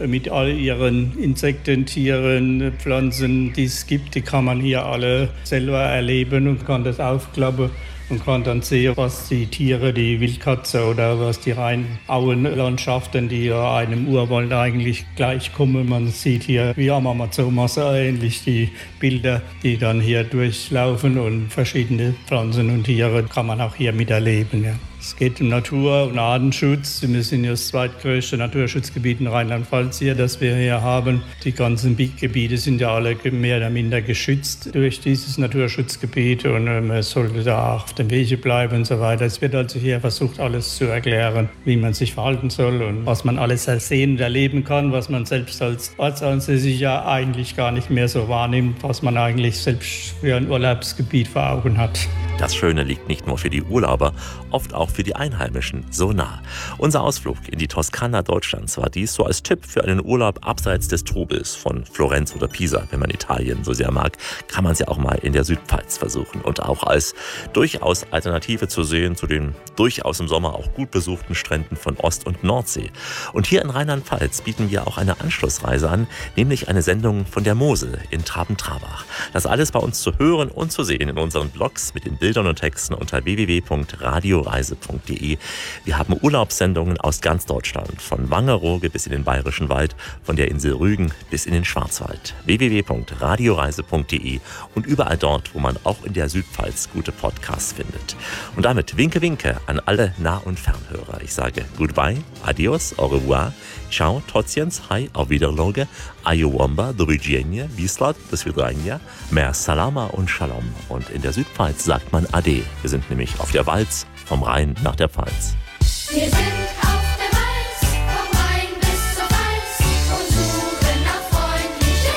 mit all ihren Insekten, Tieren, Pflanzen, die es gibt. Die kann man hier alle selber erleben und kann das aufklappen und kann dann sehen, was die Tiere, die Wildkatze oder was die reinen Auenlandschaften, die ja einem Urwald eigentlich gleichkommen. Man sieht hier wie am Amazonas ähnlich die Bilder, die dann hier durchlaufen, und verschiedene Pflanzen und Tiere kann man auch hier miterleben. Ja. Es geht um Natur- und Artenschutz. Wir sind ja das zweitgrößte Naturschutzgebiet in Rheinland-Pfalz hier, das wir hier haben. Die ganzen Gebiete sind ja alle mehr oder minder geschützt durch dieses Naturschutzgebiet, und man sollte da auch auf dem Wege bleiben und so weiter. Es wird also hier versucht, alles zu erklären, wie man sich verhalten soll und was man alles sehen und erleben kann, was man selbst als Ortsansässiger eigentlich gar nicht mehr so wahrnimmt, was man eigentlich selbst für ein Urlaubsgebiet vor Augen hat. Das Schöne liegt nicht nur für die Urlauber, oft auch für die Einheimischen so nah. Unser Ausflug in die Toskana Deutschlands war dies so als Tipp für einen Urlaub abseits des Trubels von Florenz oder Pisa. Wenn man Italien so sehr mag, kann man es ja auch mal in der Südpfalz versuchen. Und auch als durchaus Alternative zu sehen zu den durchaus im Sommer auch gut besuchten Stränden von Ost- und Nordsee. Und hier in Rheinland-Pfalz bieten wir auch eine Anschlussreise an, nämlich eine Sendung von der Mosel in Traben-Trabach. Das alles bei uns zu hören und zu sehen in unseren Blogs mit den Bildern und Texten unter www.radioreise.de. Wir haben Urlaubssendungen aus ganz Deutschland, von Wangerooge bis in den Bayerischen Wald, von der Insel Rügen bis in den Schwarzwald. www.radioreise.de und überall dort, wo man auch in der Südpfalz gute Podcasts findet. Und damit winke, winke an alle Nah- und Fernhörer. Ich sage Goodbye, Adios, Au revoir, Ciao, Tociens, Hi, Auf Wiederloge, Ayowamba, do widzenia, Wislat, do Svidania, Mer Salama und Shalom. Und in der Südpfalz sagt man Ade. Wir sind nämlich auf der Walz, vom Rhein nach der Pfalz. Wir sind auf der Walz, vom Rhein bis zur Pfalz und suchen nach freundlichen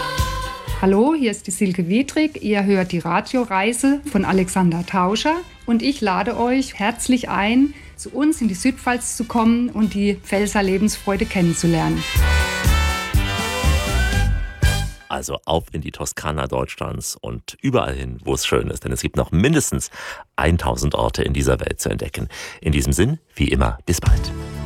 Namen. Hallo, hier ist die Silke Wiedrig. Ihr hört die Radioreise von Alexander Tauscher. Und ich lade euch herzlich ein, zu uns in die Südpfalz zu kommen und die Pfälzer Lebensfreude kennenzulernen. Also auf in die Toskana Deutschlands und überall hin, wo es schön ist. Denn es gibt noch mindestens 1000 Orte in dieser Welt zu entdecken. In diesem Sinn, wie immer, bis bald.